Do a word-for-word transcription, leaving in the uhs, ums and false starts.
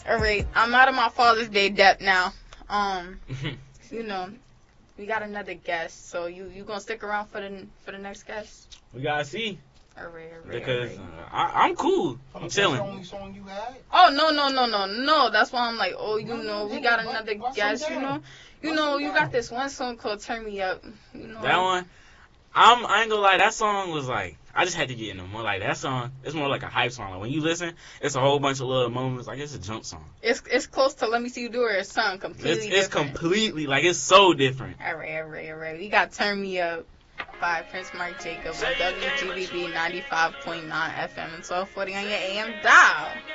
All right, I'm out of my Father's Day depth now. Um, you know, we got another guest, so you you gonna stick around for the for the next guest? We gotta see. All right, all right, Because all right. uh, I, I'm cool. I'm chilling. That's the only song you had? Oh no no no no no! That's why I'm like, oh, you know, we got another guest. You know, you know, you got this one song called "Turn Me Up." You know That one, I'm I ain't gonna lie. That song was like, I just had to get in the more like that song. It's more like a hype song. Like when you listen, it's a whole bunch of little moments. Like it's a jump song. It's it's close to "Let Me See You Do It" or something completely It's it's different. completely like it's so different. All right, all right, all right. We got "Turn Me Up" by Prince Mark Jacob on W G B B ninety-five point nine F M and twelve forty on your A M dial.